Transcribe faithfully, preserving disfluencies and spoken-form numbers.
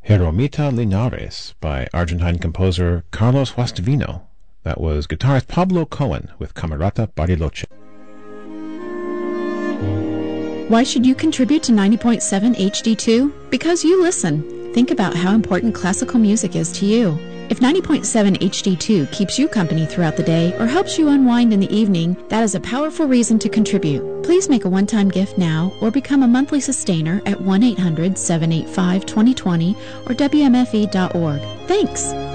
Jeromita Linares by Argentine composer Carlos Guastavino. That was guitarist Pablo Cohen with Camerata Bariloche. Why should you contribute to ninety point seven H D two? Because you listen. Think about how important classical music is to you. If ninety point seven H D two keeps you company throughout the day or helps you unwind in the evening, that is a powerful reason to contribute. Please make a one-time gift now or become a monthly sustainer at one eight hundred seven eight five two zero two zero or W M F E dot org. Thanks!